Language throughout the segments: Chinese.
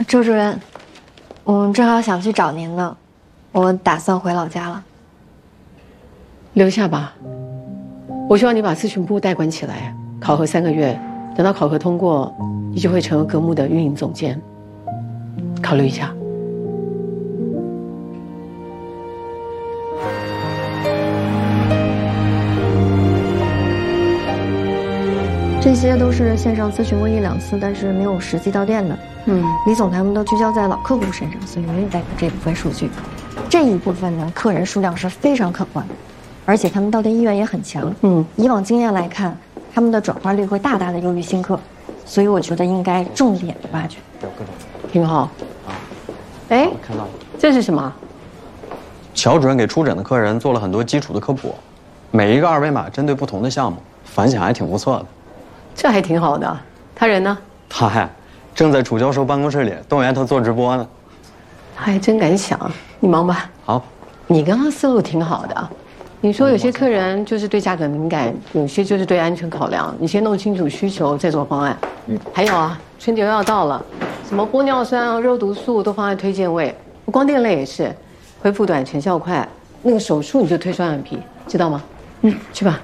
周主任，我正好想去找您呢，我打算回老家了。 留下吧，我希望你把咨询部代管起来，考核3个月，等到考核通过，你就会成为格木的运营总监。考虑一下。 这些都是线上咨询过1、2次，但是没有实际到店的。李总他们都聚焦在老客户身上，所以没有带走这部分数据。这一部分呢，客人数量是非常可观的，而且他们到店意愿也很强。以往经验来看，他们的转化率会大大的优于新客，所以我觉得应该重点的挖掘。 有各种挺好。哎， 看到了。 这是什么？ 乔主任给出诊的客人做了很多基础的科普，每一个2维码针对不同的项目，反响还挺不错的。 这还挺好的。他人呢？ 他呀，正在楚教授办公室里动员他做直播呢。 他还真敢想。你忙吧。 好。 你刚刚思路挺好的。你说有些客人就是对价格敏感，有些就是对安全考量，你先弄清楚需求再做方案。还有啊，春节又要到了，什么玻尿酸啊、肉毒素都放在推荐位，光电类也是，恢复短、成效快。那个手术你就推双眼皮，知道吗？去吧。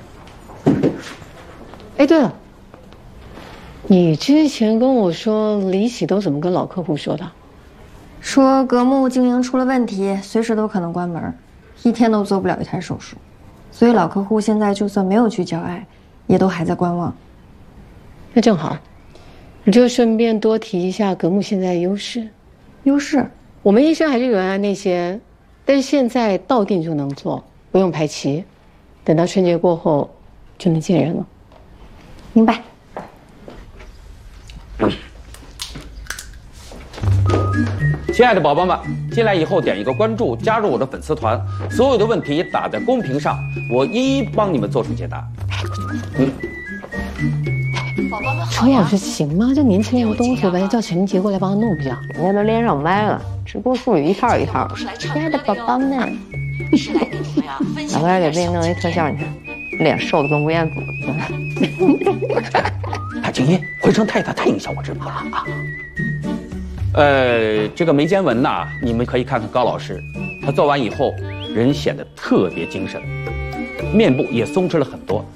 哎，对了，你之前跟我说李喜都怎么跟老客户说的？ 说格木经营出了问题，随时都可能关门，1天都做不了1台手术，所以老客户现在就算没有去交爱，也都还在观望。 那正好，你就顺便多提一下格木现在的优势。 优势？ 我们医生还是原来那些，但是现在到店就能做，不用排期，等到春节过后就能见人了。 明白。 亲爱的宝宝们，进来以后点一个关注，加入我的粉丝团，所有的问题打在公屏上，我一一帮你们做出解答。 宝宝们好呀。程老师行吗？这年轻人动手呗，叫陈明杰过来帮他弄不行？ 人家都连上麦了，直播术语一套一套。亲爱的宝宝们，老白给自己弄一特效，你看，脸瘦的跟吴彦祖似的。 他静音，回声太大，太影响我直播了啊。这个眉间纹呐，你们可以看看高老师，他做完以后人显得特别精神，面部也松弛了很多。